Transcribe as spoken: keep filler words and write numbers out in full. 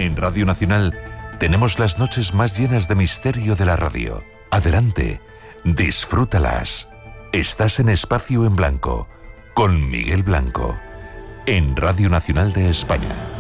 En Radio Nacional tenemos las noches más llenas de misterio de la radio. Adelante, disfrútalas. Estás en Espacio en Blanco, con Miguel Blanco, en Radio Nacional de España.